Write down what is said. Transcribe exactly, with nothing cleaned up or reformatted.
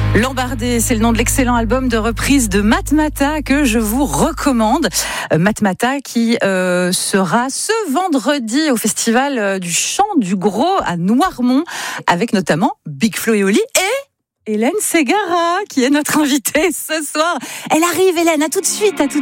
L'Embardé, c'est le nom de l'excellent album de reprise de Matmata que je vous recommande. Matmata qui euh, sera ce vendredi au festival euh, du Chant du Gros à Noirmont, avec notamment Big Flo et Oli et Hélène Ségara qui est notre invitée ce soir. Elle arrive, Hélène, à tout de suite, à tout de suite.